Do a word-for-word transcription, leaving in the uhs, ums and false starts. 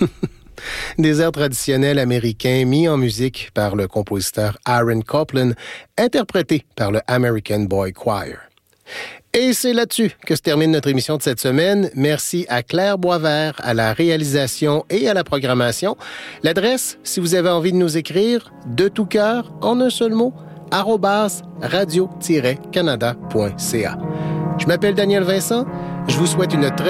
Des airs traditionnels américains mis en musique par le compositeur Aaron Copland, interprétés par le American Boy Choir. Et c'est là-dessus que se termine notre émission de cette semaine. Merci à Claire Boisvert, à la réalisation et à la programmation. L'adresse, si vous avez envie de nous écrire, de tout cœur, en un seul mot, arobase radio tiret canada point c a. Je m'appelle Daniel Vincent. Je vous souhaite une très